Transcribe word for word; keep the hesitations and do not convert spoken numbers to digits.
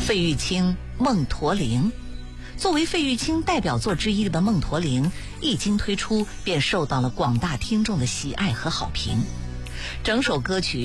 费玉清《梦驼铃》。作为费玉清代表作之一的《梦驼铃》，一经推出便受到了广大听众的喜爱和好评。整首歌曲